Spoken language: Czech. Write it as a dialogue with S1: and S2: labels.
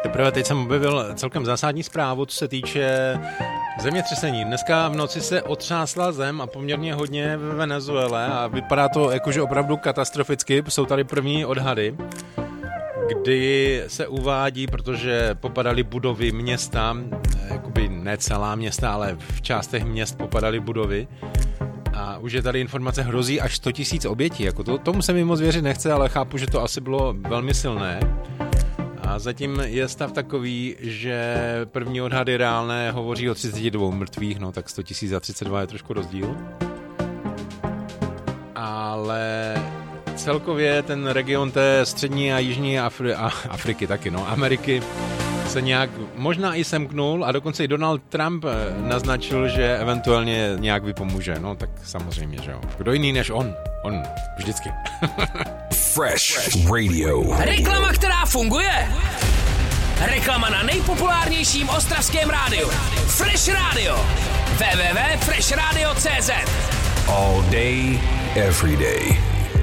S1: Teprve teď jsem objevil celkem zásadní zprávu, co se týče zemětřesení. Dneska v noci se otřásla zem a poměrně hodně ve Venezuele a vypadá to jakože opravdu katastroficky. Jsou tady první odhady, kdy se uvádí, protože popadaly budovy města, jakoby ne celá města, ale v částech měst popadaly budovy. A už je tady informace, hrozí až 100 000 obětí. Jako tomu se mi moc věřit nechce, ale chápu, že to asi bylo velmi silné. A zatím je stav takový, že první odhady reálné hovoří o 32 mrtvých, no tak 100 000 a 32 je trošku rozdíl. Ale celkově ten region té střední a jižní Afriky taky, no, Ameriky se nějak možná i semknul a dokonce i Donald Trump naznačil, že eventuálně nějak vypomůže. No tak samozřejmě, že jo. Kdo jiný než on? On vždycky.
S2: Fresh Radio.
S3: Reklama, která funguje. Reklama na nejpopulárnějším ostravském rádiu. Fresh Radio. www.freshradio.cz.
S2: All day, every day.